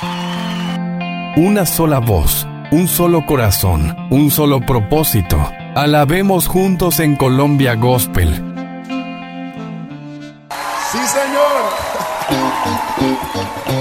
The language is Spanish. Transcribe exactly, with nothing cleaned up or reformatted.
Una sola voz, un solo corazón, un solo propósito. Alabemos juntos en Colombia Gospel. ¡Sí, Señor!